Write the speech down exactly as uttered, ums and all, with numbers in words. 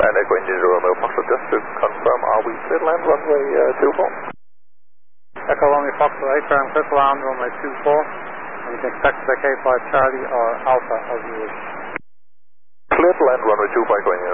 And Echo India Romeo Foxtrot, just to confirm, are we clear to land runway uh, two four? Echo Romeo Foxtrot eight, firm clear to land runway two four. And you can expect the K five Charlie or Alpha as you wish. Clear to land runway two four, Echo India.